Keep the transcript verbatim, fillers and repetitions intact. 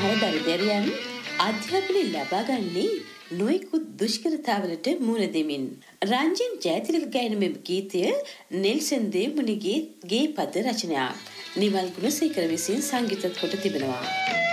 සමහර දරුදැරියන් අධ්‍යාපනය ලබාගන්නේ නොයෙකුත් දුෂ්කරතාවලට මුහුණ දෙමින්. රංජන් ජයතිලක ගායන මෙම ගීතය නෙල්සන් දේවමුණිගේ ගේ පද රචනයක්. නිමල් ගුණසේකර විසින් සංගීතත් කොට තිබෙනවා.